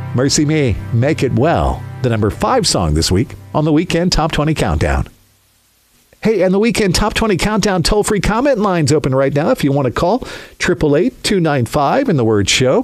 Mercy Me, Make It Well, the number 5 song this week on the Weekend Top 20 Countdown. Hey, and the Weekend Top 20 Countdown toll-free comment line's open right now if you want to call. 888-295 and the word show.